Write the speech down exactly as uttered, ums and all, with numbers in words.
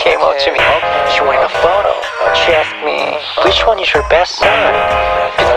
came up to me. She wanted a photo. She asked me, which one is your best son?